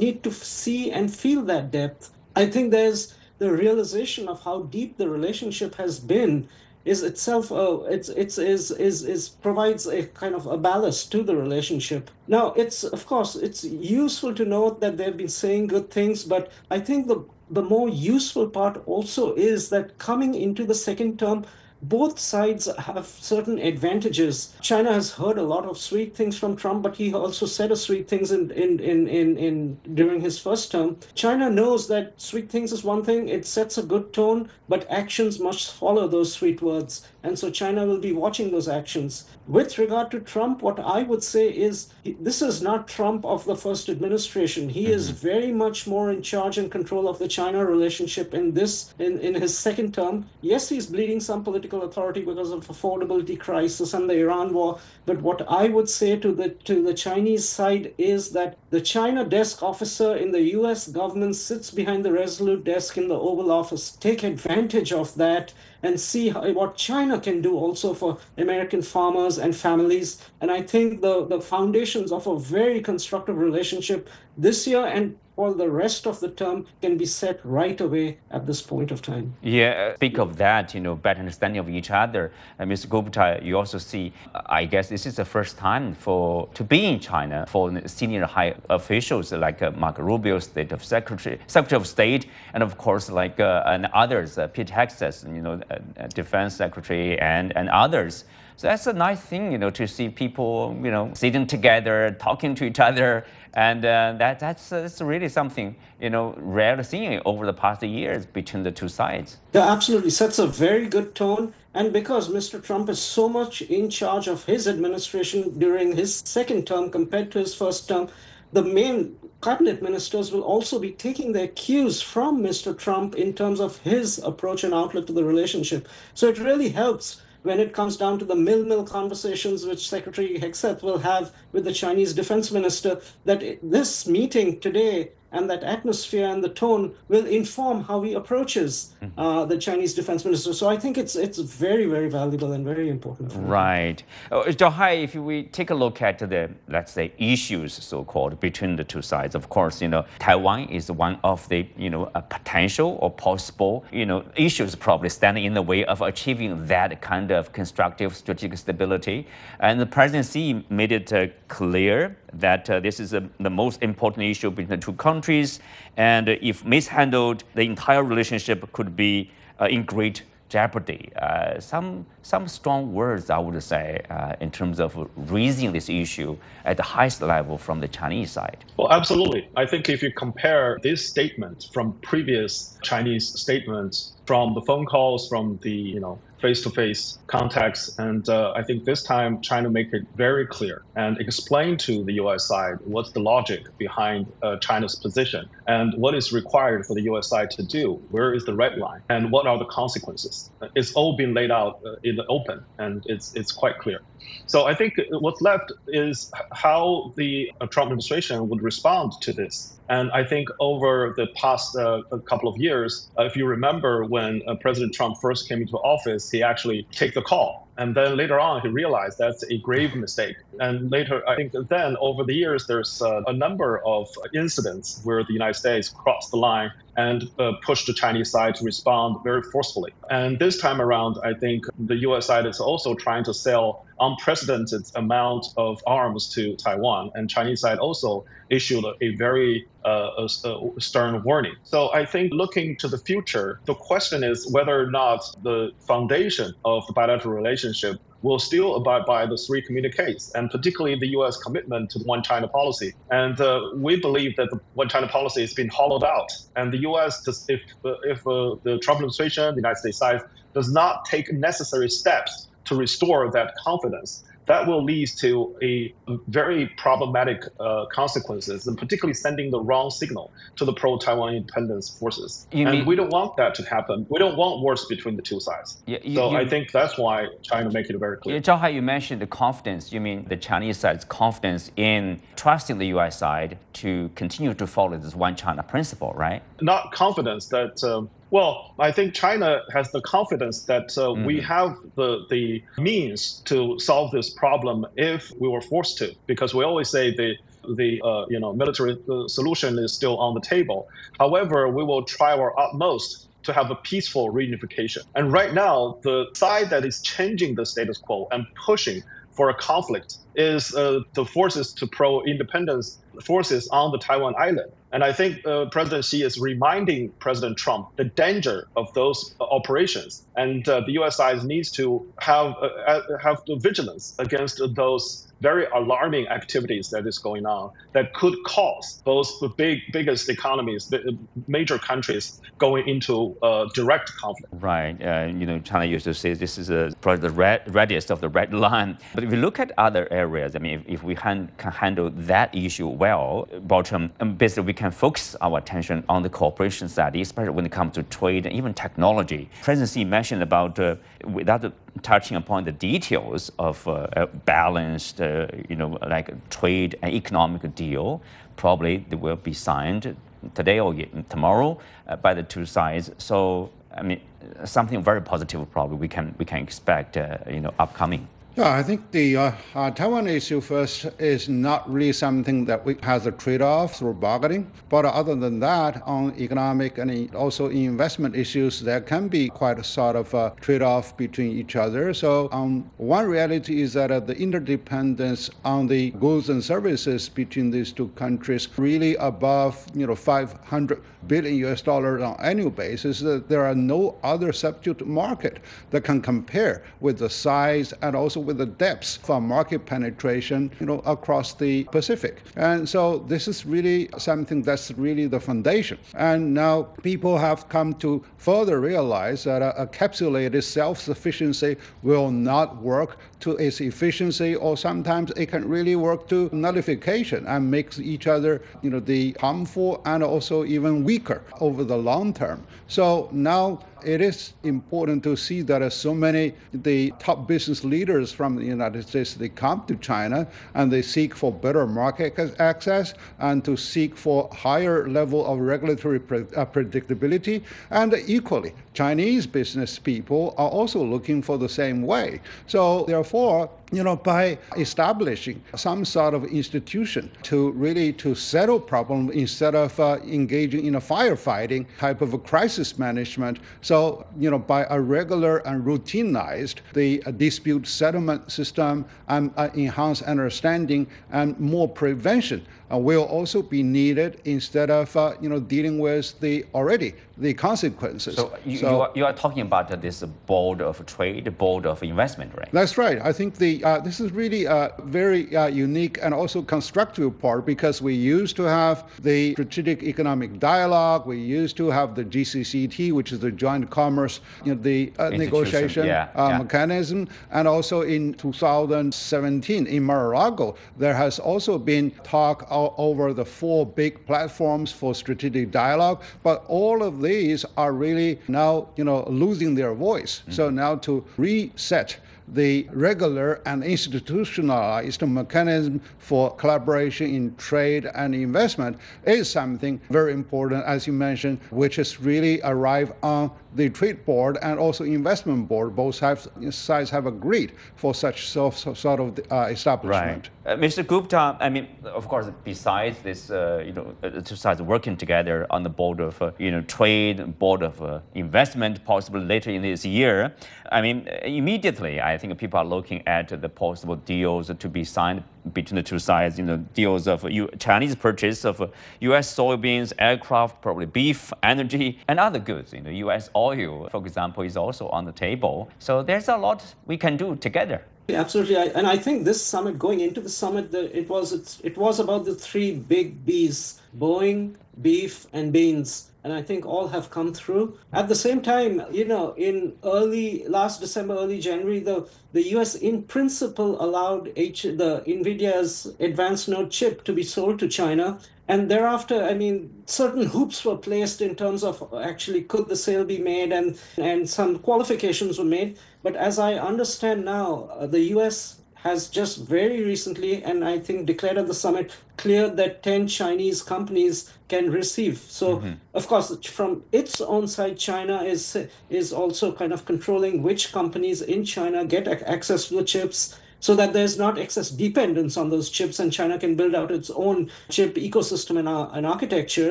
need to see and feel that depth. I think there's the realization of how deep the relationship has been is itself it's is provides a kind of a ballast to the relationship. Now, it's of course it's useful to note that they've been saying good things, but I think the more useful part also is that coming into the second term, both sides have certain advantages. China has heard a lot of sweet things from Trump, but he also said a sweet things in during his first term. China knows that sweet things is one thing, it sets a good tone, but actions must follow those sweet words. And so China will be watching those actions. With regard to Trump, what I would say is this is not Trump of the first administration. He is Hmm. very much more in charge and control of the China relationship in his second term. Yes, he's bleeding some political authority because of affordability crisis and the Iran war. But what I would say to the Chinese side is that the China desk officer in the US government sits behind the Resolute desk in the Oval Office. Take advantage of that and see what China can do also for American farmers and families. And I think the foundations of a very constructive relationship this year and for the rest of the term can be set right away at this point of time. Yeah, speak of that, better understanding of each other. And Mr. Gupta, you also see, I guess this is the first time to be in China for senior high officials like Marco Rubio, Secretary of State, and of course and others, Pete Hegseth, Defense Secretary, and others. So that's a nice thing, to see people, sitting together, talking to each other, and that's really something, rarely seen over the past years between the two sides. Yeah, absolutely. Sets a very good tone. And because Mr. Trump is so much in charge of his administration during his second term compared to his first term, the main cabinet ministers will also be taking their cues from Mr. Trump in terms of his approach and outlook to the relationship. So it really helps when it comes down to the mill conversations which Secretary Hegseth will have with the Chinese defense minister, that this meeting today and that atmosphere and the tone will inform how he approaches the Chinese defense minister. So I think it's very, very valuable and very important for him. Right. Zhao Hai, if we take a look at the, let's say, issues, so-called, between the two sides, of course, Taiwan is one of the, a potential or possible, issues probably standing in the way of achieving that kind of constructive strategic stability. And the presidency made it clear that this is the most important issue between the two countries, and if mishandled, the entire relationship could be in great jeopardy. Some strong words, I would say, in terms of raising this issue at the highest level from the Chinese side. Well, absolutely. I think if you compare this statement from previous Chinese statements, from the phone calls, from the face-to-face contacts, and I think this time China make it very clear and explain to the U.S. side what's the logic behind China's position and what is required for the U.S. side to do. Where is the red line and what are the consequences? It's all been laid out in the open, and it's quite clear. So I think what's left is how the Trump administration would respond to this. And I think over the past couple of years, if you remember when President Trump first came into office, he actually took the call. And then later on, he realized that's a grave mistake. And later, I think then over the years, there's a number of incidents where the United States crossed the line and pushed the Chinese side to respond very forcefully. And this time around, I think the U.S. side is also trying to sell unprecedented amount of arms to Taiwan, and Chinese side also issued a very stern warning. So I think looking to the future, the question is whether or not the foundation of the bilateral relationship will still abide by the three communiques, and particularly the U.S. commitment to the One China policy. And we believe that the One China policy has been hollowed out. And the U.S., if the Trump administration, the United States side, does not take necessary steps to restore that confidence, that will lead to a very problematic consequences, and particularly sending the wrong signal to the pro-Taiwan independence forces. We don't want that to happen. We don't want wars between the two sides. I think that's why China make it very clear. Zhao Hai, you mentioned the confidence. You mean the Chinese side's confidence in trusting the U.S. side to continue to follow this One China principle, right? Not confidence that... Well, I think China has the confidence that we have the means to solve this problem if we were forced to, because we always say the military solution is still on the table. However, we will try our utmost to have a peaceful reunification. And right now, the side that is changing the status quo and pushing for a conflict is the forces to pro-independence forces on the Taiwan island. And I think President Xi is reminding President Trump the danger of those operations. And the U.S. side needs to have the vigilance against those very alarming activities that is going on that could cause those biggest economies, the major countries, going into direct conflict. Right. China used to say this is probably the reddest of the red line. But if you look at other areas, I mean, if we can handle that issue well, basically we can focus our attention on the cooperation side, especially when it comes to trade and even technology. President Xi mentioned about, without touching upon the details of a balanced, like trade and economic deal, probably they will be signed today or tomorrow by the two sides. So, I mean, something very positive probably we can expect, upcoming. Yeah, I think the Taiwan issue first is not really something that has a trade-off through bargaining. But other than that, on economic and also investment issues, there can be quite a sort of a trade-off between each other. So one reality is that the interdependence on the goods and services between these two countries really above, $500 billion on annual basis. There are no other substitute market that can compare with the size and also with the depths of market penetration, across the Pacific. And so this is really something that's really the foundation. And now people have come to further realize that a capsulated self-sufficiency will not work to its efficiency, or sometimes it can really work to nullification and makes each other, the harmful and also even weaker over the long term. So now it is important to see that so many the top business leaders from the United States, they come to China and they seek for better market access and to seek for higher level of regulatory predictability. And equally, Chinese business people are also looking for the same way. So therefore, by establishing some sort of institution to settle problems instead of engaging in a firefighting type of a crisis management. So, by a regular and routinized the dispute settlement system and enhanced understanding and more prevention will also be needed instead of dealing with the consequences. So you are talking about this board of trade, board of investment, right? That's right. I think this is really a very unique and also constructive part, because we used to have the strategic economic dialogue. We used to have the GCCT, which is the joint commerce, the negotiation mechanism, and also in 2017 in Mar-a-Lago, there has also been talk over the 4 big platforms for strategic dialogue, but all of these are really now, losing their voice. Mm-hmm. So now to reset the regular and institutionalized mechanism for collaboration in trade and investment is something very important, as you mentioned, which has really arrived on the trade board and also investment board. Both sides have agreed for such sort of establishment. Right. Mr. Gupta, I mean, of course, besides this, the two sides working together on the board of, trade, board of investment, possibly later in this year, I mean, immediately, I think people are looking at the possible deals to be signed between the two sides, deals of Chinese purchase of U.S. soybeans, aircraft, probably beef, energy, and other goods. U.S. oil, for example, is also on the table. So there's a lot we can do together. Yeah, absolutely. And I think this summit, going into the summit, it was about the 3 big Bs: Boeing, beef, and beans. And I think all have come through. At the same time, in last December, early January, the US in principle allowed the NVIDIA's advanced node chip to be sold to China. And thereafter, I mean, certain hoops were placed in terms of actually could the sale be made, and some qualifications were made. But as I understand now, the US has just very recently, and I think declared at the summit, cleared that 10 Chinese companies can receive. So, of course, from its own side, China is also kind of controlling which companies in China get access to the chips. so that there's not excess dependence on those chips and China can build out its own chip ecosystem and architecture.